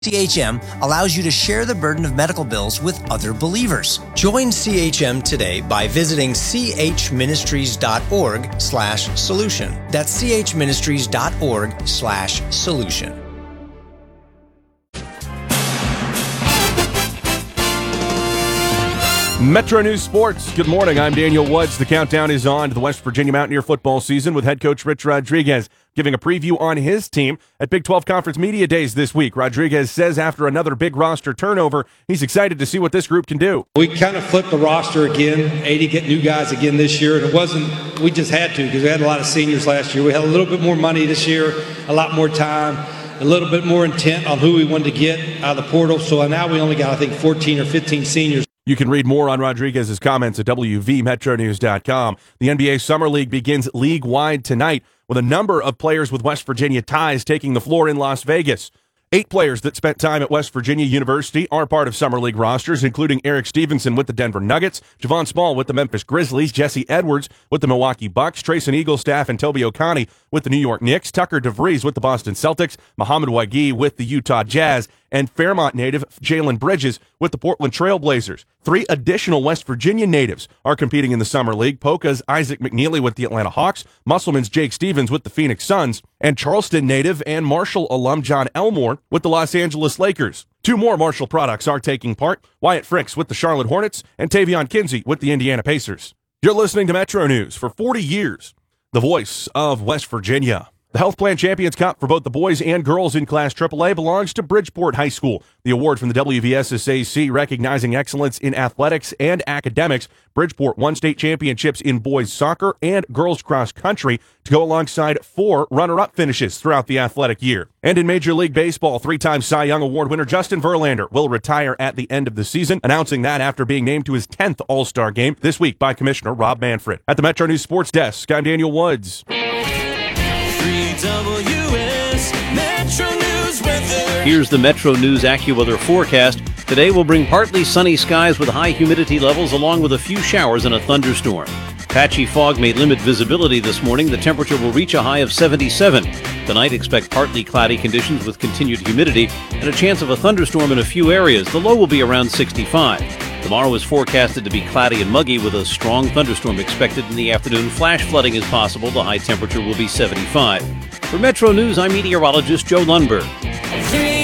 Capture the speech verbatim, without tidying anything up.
C H M allows you to share the burden of medical bills with other believers. Join C H M today by visiting chministries.org slash solution. That's chministries.org slash solution. Metro News Sports. Good morning. I'm Daniel Woods. The countdown is on to the West Virginia Mountaineer football season with head coach Rich Rodriguez giving a preview on his team at Big twelve Conference Media Days this week. Rodriguez says after another big roster turnover, he's excited to see what this group can do. We kind of flipped the roster again, eighty get new guys again this year, and it wasn't, we just had to because we had a lot of seniors last year. We had a little bit more money this year, a lot more time, a little bit more intent on who we wanted to get out of the portal. So now we only got, I think, fourteen or fifteen seniors. You can read more on Rodriguez's comments at W V Metro News dot com. The N B A Summer League begins league-wide tonight with a number of players with West Virginia ties taking the floor in Las Vegas. Eight players that spent time at West Virginia University are part of Summer League rosters, including Eric Stevenson with the Denver Nuggets, Javon Small with the Memphis Grizzlies, Jesse Edwards with the Milwaukee Bucks, Trayson Eaglestaff and Toby Okani with the New York Knicks, Tucker DeVries with the Boston Celtics, Mohamed Wagee with the Utah Jazz, and Fairmont native Jalen Bridges with the Portland Trail Blazers. Three additional West Virginia natives are competing in the Summer League. Polka's Isaac McNeely with the Atlanta Hawks, Musselman's Jake Stevens with the Phoenix Suns, and Charleston native and Marshall alum John Elmore with the Los Angeles Lakers. Two more Marshall products are taking part, Wyatt Fricks with the Charlotte Hornets and Tavion Kinsey with the Indiana Pacers. You're listening to Metro News for forty years, the voice of West Virginia. The Health Plan Champions Cup for both the boys and girls in Class triple A belongs to Bridgeport High School. The award from the W V S S A C recognizing excellence in athletics and academics. Bridgeport won state championships in boys soccer and girls cross country to go alongside four runner-up finishes throughout the athletic year. And in Major League Baseball, three-time Cy Young Award winner Justin Verlander will retire at the end of the season, announcing that after being named to his tenth All-Star game this week by Commissioner Rob Manfred. At the Metro News Sports Desk, I'm Daniel Woods. W S Metro News weather. Here's the Metro News AccuWeather forecast. Today will bring partly sunny skies with high humidity levels along with a few showers and a thunderstorm. Patchy fog may limit visibility this morning. The temperature will reach a high of seventy-seven. Tonight, expect partly cloudy conditions with continued humidity and a chance of a thunderstorm in a few areas. The low will be around sixty-five. Tomorrow is forecasted to be cloudy and muggy with a strong thunderstorm expected in the afternoon. Flash flooding is possible. The high temperature will be seventy-five. For Metro News, I'm meteorologist Joe Lundberg.